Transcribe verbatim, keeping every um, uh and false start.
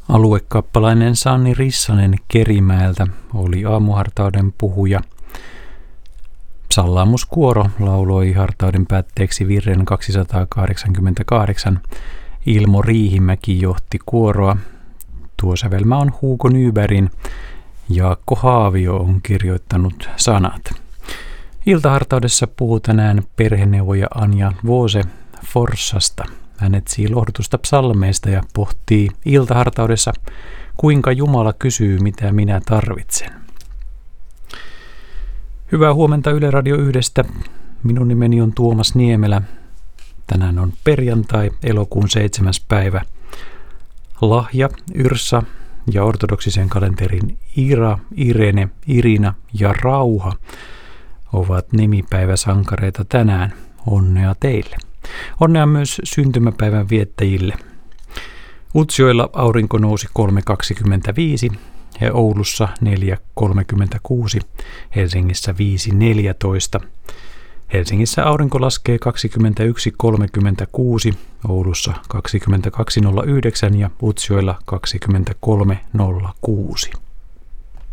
Aluekappalainen Sanni Rissanen Kerimäeltä oli aamuhartauden puhuja. Sallaamuskuoro lauloi hartauden päätteeksi virren kaksisataakahdeksankymmentäkahdeksan. Ilmo Riihimäki johti kuoroa. Tuo sävelmä on Hugo Nybergin. Jaakko Haavio on kirjoittanut sanat. Iltahartaudessa puhuu tänään perheneuvoja Anja Vuose Forssasta. Hän etsii lohdutusta psalmeista ja pohtii iltahartaudessa, kuinka Jumala kysyy, mitä minä tarvitsen. Hyvää huomenta Yle Radio yhdestä. Minun nimeni on Tuomas Niemelä. Tänään on perjantai, elokuun seitsemäs päivä. Lahja, Yrsa ja ortodoksisen kalenterin Ira, Irene, Irina ja Rauha ovat nimipäiväsankareita tänään. Onnea teille. Onnea myös syntymäpäivän viettäjille. Utsjoella aurinko nousi kolme kaksikymmentäviisi ja Oulussa neljä kolmekymmentäkuusi, Helsingissä viisi neljätoista. Helsingissä aurinko laskee kaksikymmentäyksi kolmekymmentäkuusi, Oulussa kaksikymmentäkaksi nolla yhdeksän ja Utsjoella kaksikymmentäkolme nolla kuusi.